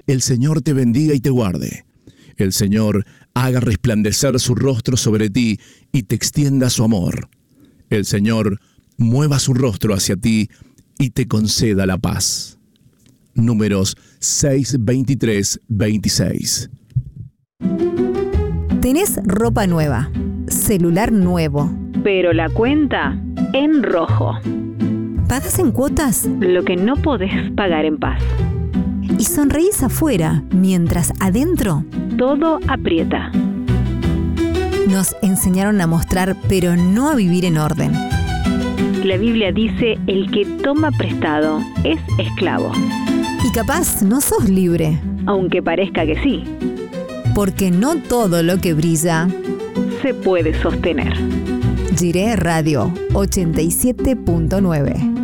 El Señor te bendiga y te guarde. El Señor haga resplandecer su rostro sobre ti y te extienda su amor. El Señor mueva su rostro hacia ti y te conceda la paz. Números 6, 23, 26. Tenés ropa nueva, celular nuevo, pero la cuenta en rojo. ¿pagas en cuotas? Lo que no podés pagar en paz. Y sonreís afuera, mientras adentro Todo aprieta. nos enseñaron a mostrar, pero no a vivir en orden. La Biblia dice: el que toma prestado es esclavo. Y capaz no sos libre, Aunque parezca que sí, porque no todo lo que brilla. se puede sostener. Jiré Radio 87.9.